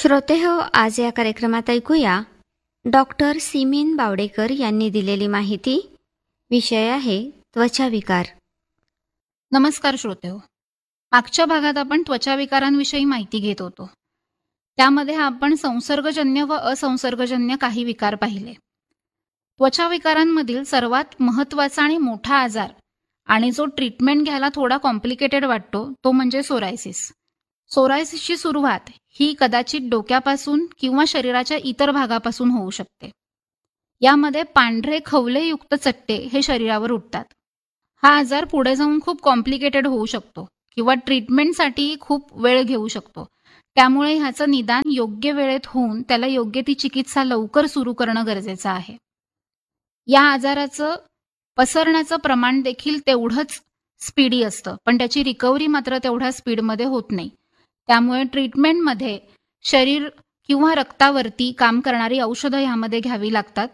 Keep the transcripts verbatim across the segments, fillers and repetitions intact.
श्रोते हो, आज या कार्यक्रमात ऐकूया डॉक्टर सिमीन बावडेकर यांनी दिलेली माहिती. विषय आहे त्वचा विकार. नमस्कार श्रोते हो. मागच्या भागात आपण त्वचा विकारांविषयी माहिती घेत होतो. त्यामध्ये आपण संसर्गजन्य व असंसर्गजन्य काही विकार पाहिले. त्वचा विकारांमधील सर्वात महत्त्वाचा आणि मोठा आजार आणि जो ट्रीटमेंट घ्यायला थोडा कॉम्प्लिकेटेड वाटतो तो म्हणजे सोरायसिस. सोरायसिसची सुरुवात ही कदाचित डोक्यापासून किंवा शरीराच्या इतर भागापासून होऊ शकते. यामध्ये पांढरे खवलेयुक्त चट्टे हे शरीरावर उठतात. हा आजार पुढे जाऊन खूप कॉम्प्लिकेटेड होऊ शकतो किंवा ट्रीटमेंटसाठी खूप वेळ घेऊ शकतो. त्यामुळे ह्याचं निदान योग्य वेळेत होऊन त्याला योग्य ती चिकित्सा लवकर सुरू करणं गरजेचं आहे. या आजाराचं पसरण्याचं प्रमाण देखील तेवढंच स्पीडी असतं, पण त्याची रिकव्हरी मात्र तेवढ्या स्पीडमध्ये होत नाही. त्यामुळे ट्रीटमेंटमध्ये शरीर किंवा रक्तावरती काम करणारी औषधं यामध्ये घ्यावी लागतात.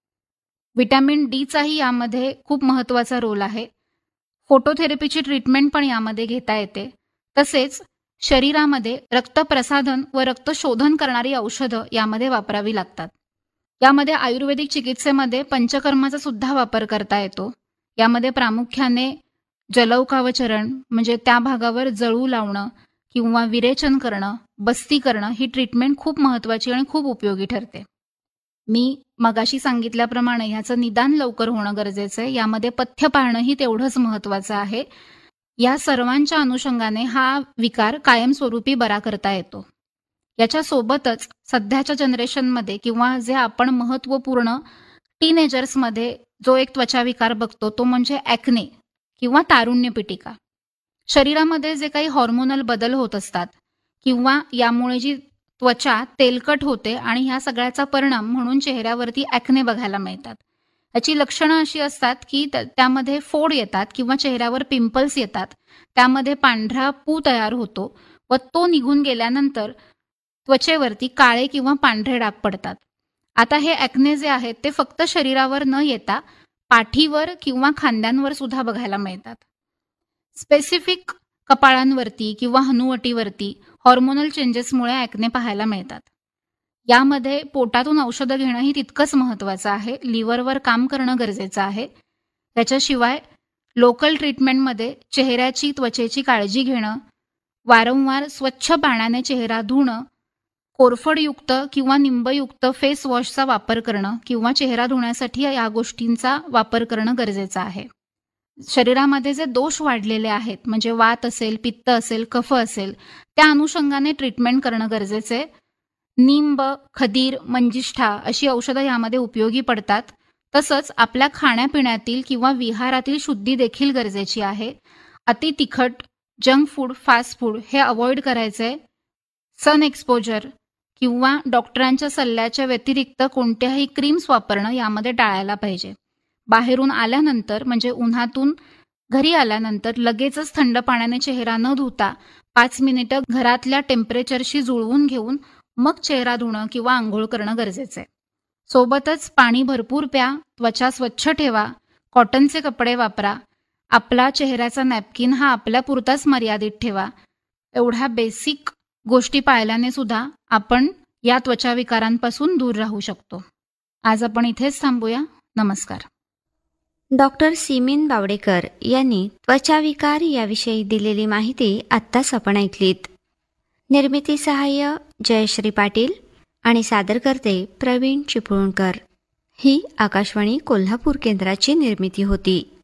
विटॅमिन डीचाही यामध्ये खूप महत्त्वाचा रोल आहे. फोटोथेरपीची ट्रीटमेंट पण यामध्ये घेता येते. तसेच शरीरामध्ये रक्तप्रसाधन व रक्तशोधन करणारी औषधं यामध्ये वापरावी लागतात. यामध्ये आयुर्वेदिक चिकित्सेमध्ये पंचकर्माचा सुद्धा वापर करता येतो. यामध्ये प्रामुख्याने जलौकावचरण म्हणजे त्या भागावर जळू लावणं किंवा विरेचन करणं, बस्ती करणं ही ट्रीटमेंट खूप महत्त्वाची आणि खूप उपयोगी ठरते. मी मगाशी सांगितल्याप्रमाणे ह्याचं निदान लवकर होणं गरजेचं आहे. यामध्ये पथ्य पाळणंही तेवढंच महत्त्वाचं आहे. या सर्वांच्या अनुषंगाने हा विकार कायमस्वरूपी बरा करता येतो. याच्या सोबतच सध्याच्या जनरेशनमध्ये किंवा जे आपण महत्त्वपूर्ण टीनेजर्समध्ये जो एक त्वचा विकार बघतो तो म्हणजे ॲक्ने किंवा तारुण्य पिटिका. शरीरामध्ये जे काही हॉर्मोनल बदल होत असतात किंवा यामुळे जी त्वचा तेलकट होते आणि ह्या सगळ्याचा परिणाम म्हणून चेहऱ्यावरती ॲक्ने बघायला मिळतात. याची लक्षणं अशी असतात की त्यामध्ये फोड येतात किंवा चेहऱ्यावर पिंपल्स येतात. त्यामध्ये पांढरा पू तयार होतो व तो निघून गेल्यानंतर त्वचेवरती काळे किंवा पांढरे डाग पडतात. आता हे ॲक्ने जे आहेत ते फक्त शरीरावर न येता पाठीवर किंवा खांद्यांवर सुद्धा बघायला मिळतात. स्पेसिफिक कपाळांवरती किंवा हनुवटीवरती हॉर्मोनल चेंजेसमुळे ॲक्ने पाहायला मिळतात. यामध्ये पोटातून औषधं घेणंही तितकंच महत्त्वाचं आहे. लिव्हरवर काम करणं गरजेचं आहे. त्याच्याशिवाय लोकल ट्रीटमेंटमध्ये चेहऱ्याची त्वचेची काळजी घेणं, वारंवार स्वच्छ पाण्याने चेहरा धुणं, कोरफडयुक्त किंवा निंबयुक्त फेस वॉशचा वापर करणं किंवा चेहरा धुण्यासाठी या गोष्टींचा वापर करणं गरजेचं आहे. शरीरामध्ये जे दोष वाढलेले आहेत म्हणजे वात असेल, पित्त असेल, कफ असेल, त्या अनुषंगाने ट्रीटमेंट करणं गरजेचं आहे. निंब, खदीर, मंजिष्ठा अशी औषधं यामध्ये उपयोगी पडतात. तसंच आपल्या खाण्यापिण्यातील किंवा विहारातील शुद्धी देखील गरजेची आहे. अति तिखट, जंक फूड, फास्ट फूड हे अवॉइड करायचं आहे. सन एक्सपोजर किंवा डॉक्टरांच्या सल्ल्याच्या व्यतिरिक्त कोणत्याही क्रीम्स वापरणं यामध्ये टाळायला पाहिजे. बाहेरून आल्यानंतर म्हणजे उन्हातून घरी आल्यानंतर लगेचच थंड पाण्याने चेहरा न धुता पाच मिनिटं घरातल्या टेम्परेचरशी जुळवून घेऊन मग चेहरा धुणं किंवा आंघोळ करणं गरजेचं आहे. सोबतच पाणी भरपूर प्या, त्वचा स्वच्छ ठेवा, कॉटनचे कपडे वापरा, आपला चेहऱ्याचा नॅपकिन हा आपल्यापुरताच मर्यादित ठेवा. एवढ्या बेसिक गोष्टी पाळल्याने सुद्धा आपण या त्वचा विकारांपासून दूर राहू शकतो. आज आपण इथेच थांबूया. नमस्कार. डॉक्टर सिमीन बावडेकर यांनी त्वचा विकार याविषयी दिलेली माहिती आत्ताच आपण ऐकलीत. निर्मिती सहाय्य जयश्री पाटील आणि सादरकर्ते प्रवीण चिपळूणकर. ही आकाशवाणी कोल्हापूर केंद्राची निर्मिती होती.